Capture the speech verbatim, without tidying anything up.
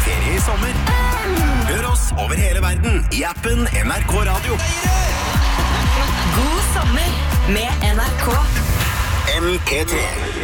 ferie i sommer. Hør oss over hele verden i appen N R K Radio. God sommer med N R K. M P tre